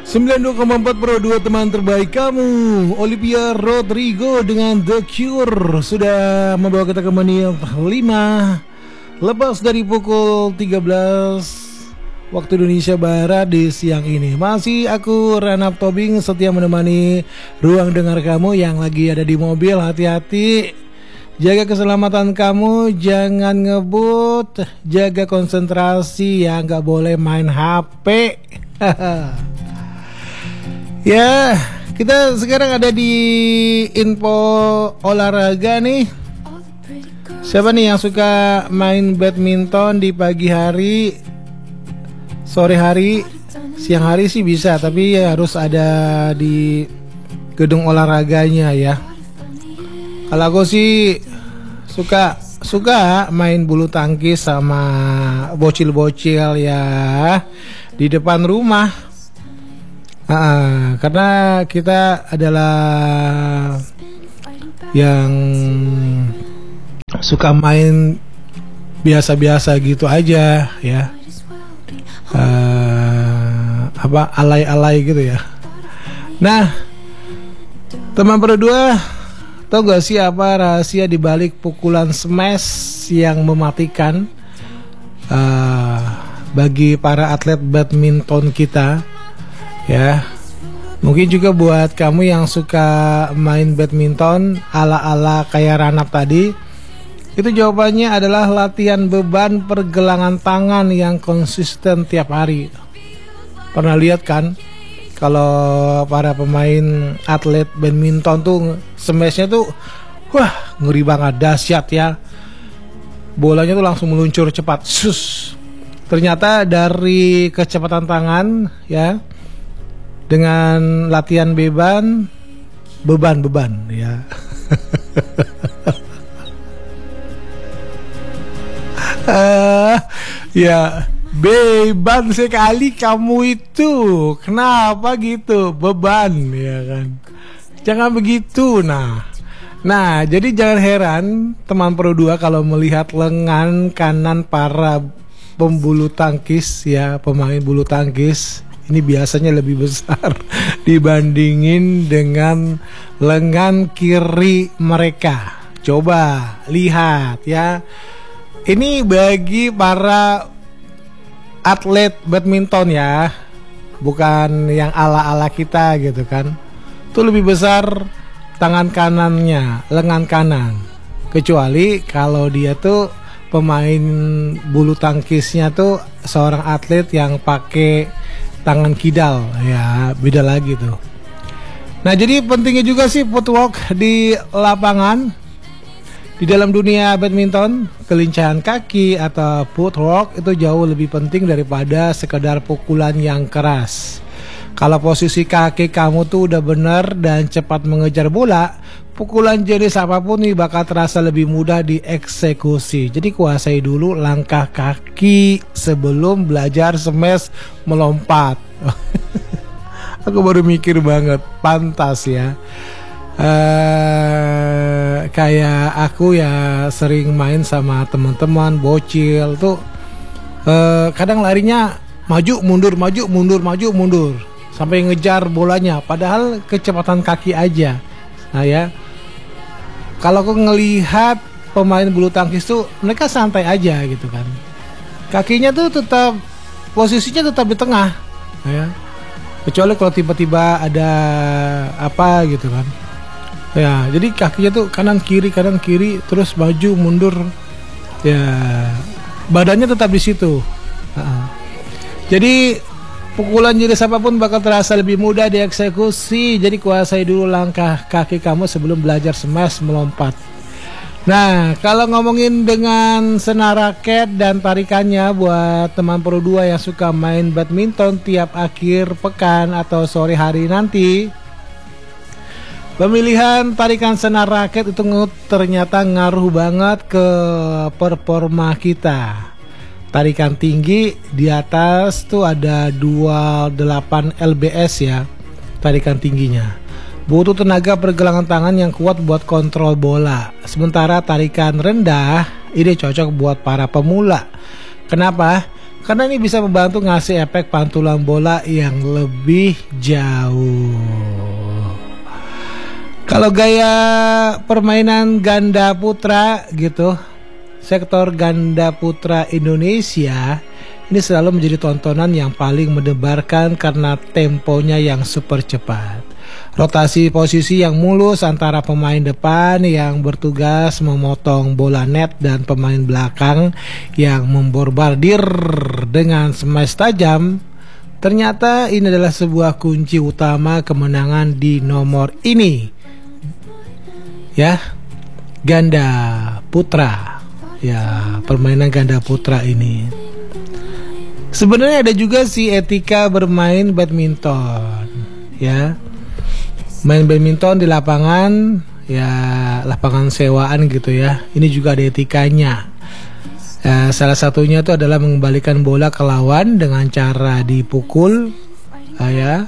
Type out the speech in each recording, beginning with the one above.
92,4 Pro 2 teman terbaik kamu. Olivia Rodrigo dengan The Cure sudah membawa kita ke menit 5 lepas dari pukul 13 waktu Indonesia Barat di siang ini. Masih aku Ranap Tobing setia menemani ruang dengar kamu yang lagi ada di mobil. Hati-hati, jaga keselamatan kamu, jangan ngebut, jaga konsentrasi ya, nggak boleh main HP. Ya, kita sekarang ada di info olahraga nih. Siapa nih yang suka main badminton di pagi hari, sore hari, siang hari sih bisa, tapi ya harus ada di gedung olahraganya ya. Kalau aku sih suka main bulu tangkis sama bocil-bocil ya di depan rumah. Karena kita adalah yang suka main biasa-biasa gitu aja ya, alay-alay gitu ya. Nah, teman berdua, tau gak sih apa rahasia dibalik pukulan smash yang mematikan bagi para atlet badminton kita? Ya, mungkin juga buat kamu yang suka main badminton ala-ala kayak Ranap tadi, itu jawabannya adalah latihan beban pergelangan tangan yang konsisten tiap hari. Pernah lihat kan, kalau para pemain atlet badminton tuh smashnya tuh, wah ngeri banget, dahsyat ya. Bolanya tuh langsung meluncur cepat, sus. Ternyata dari kecepatan tangan ya, dengan latihan beban ya. Ya, beban sekali kamu itu. Kenapa gitu? Beban ya kan. Jangan begitu. Nah, jadi jangan heran teman Pro 2 kalau melihat lengan kanan para pembulu tangkis ya, pemain bulu tangkis ini biasanya lebih besar dibandingin dengan lengan kiri mereka. Coba lihat ya. Ini bagi para atlet badminton ya, bukan yang ala-ala kita gitu kan. Itu lebih besar tangan kanannya, lengan kanan. Kecuali kalau dia tuh pemain bulu tangkisnya tuh seorang atlet yang pakai tangan kidal ya, beda lagi tuh. Nah, jadi pentingnya juga sih footwork di lapangan. Di dalam dunia badminton, kelincahan kaki atau footwork itu jauh lebih penting daripada sekedar pukulan yang keras. Kalau posisi kaki kamu tuh udah benar dan cepat mengejar bola, pukulan jenis apapun nih bakal terasa lebih mudah dieksekusi. Jadi kuasai dulu langkah kaki sebelum belajar smash melompat. Aku baru mikir banget, pantas ya. Kayak aku ya sering main sama teman-teman bocil tuh, kadang larinya maju mundur sampai ngejar bolanya, padahal kecepatan kaki aja. Nah ya, kalau aku ngelihat pemain bulu tangkis tuh mereka santai aja gitu kan, kakinya tuh tetap posisinya tetap di tengah ya, kecuali kalau tiba-tiba ada apa gitu kan ya. Jadi kakinya tuh kanan kiri terus maju mundur ya, badannya tetap di situ. Jadi pukulan jenis apapun bakal terasa lebih mudah dieksekusi. Jadi kuasai dulu langkah kaki kamu sebelum belajar smash melompat. Nah, kalau ngomongin dengan senar raket dan tarikannya buat teman Pro 2 yang suka main badminton tiap akhir pekan atau sore hari nanti, pemilihan tarikan senar raket itu ternyata ngaruh banget ke performa kita. Tarikan tinggi di atas tuh ada 28 lbs ya, tarikan tingginya. Butuh tenaga pergelangan tangan yang kuat buat kontrol bola. Sementara tarikan rendah ini cocok buat para pemula. Kenapa? karena ini bisa membantu ngasih efek pantulan bola yang lebih jauh. Kalau gaya permainan ganda putra gitu, sektor ganda putra Indonesia ini selalu menjadi tontonan yang paling mendebarkan karena temponya yang super cepat. Rotasi posisi yang mulus antara pemain depan yang bertugas memotong bola net dan pemain belakang yang memborbardir dengan smash tajam. Ternyata ini adalah sebuah kunci utama kemenangan di nomor ini. Ya, ganda putra. Ya, permainan ganda putra ini. Sebenarnya ada juga sih etika bermain badminton, ya. Main badminton di lapangan, ya lapangan sewaan gitu ya. Ini juga ada etikanya. Salah satunya itu adalah mengembalikan bola ke lawan dengan cara dipukul, ya.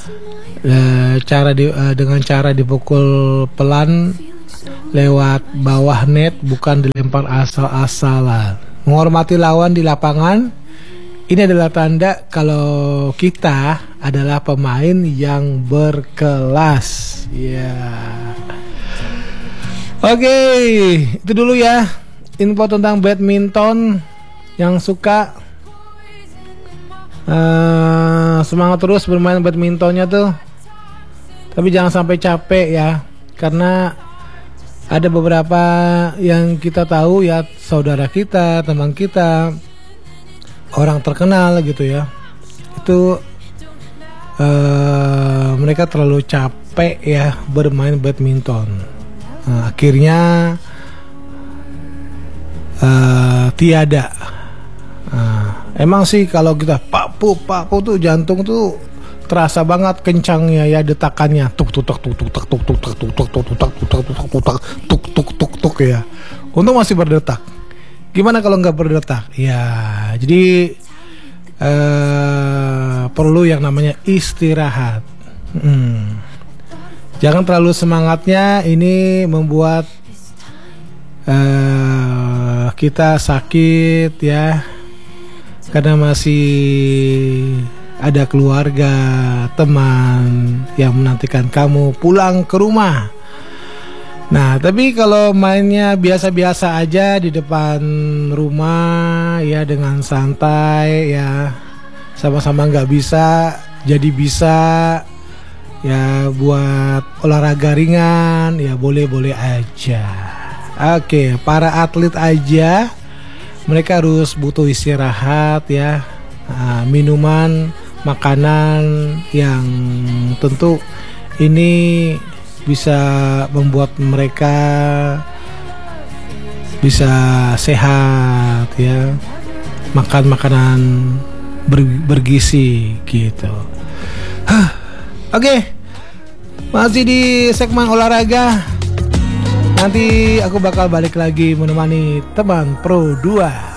Dengan cara dipukul pelan lewat bawah net, bukan dilempar asal-asalan. Menghormati lawan di lapangan. Ini adalah tanda kalau kita adalah pemain yang berkelas. Ya. Oke, itu dulu ya info tentang badminton. Yang suka semangat terus bermain badmintonnya tuh. Tapi jangan sampai capek ya, karena ada beberapa yang kita tahu ya, saudara kita, teman kita, orang terkenal gitu ya, itu mereka terlalu capek ya bermain badminton. Akhirnya tiada. Emang sih kalau kita papu tuh jantung tuh terasa banget kencangnya ya, detakannya tuk tuk tuk tuk tuk tuk tuk tuk tuk tuk tuk tuk tuk tuk tuk tuk ya. Untung masih berdetak. Gimana kalau nggak berdetak? Ya, jadi perlu yang namanya istirahat. Jangan terlalu semangatnya, ini membuat kita sakit ya, karena masih ada keluarga, teman yang menantikan kamu pulang ke rumah. Nah, tapi kalau mainnya biasa-biasa aja di depan rumah ya, dengan santai ya, sama-sama nggak bisa jadi bisa ya, buat olahraga ringan ya, boleh-boleh aja. Oke, para atlet aja mereka harus butuh istirahat ya, minuman, makanan yang tentu ini bisa membuat mereka bisa sehat ya, makan makanan bergizi gitu. Oke, masih di segmen olahraga. Nanti aku bakal balik lagi menemani teman Pro 2.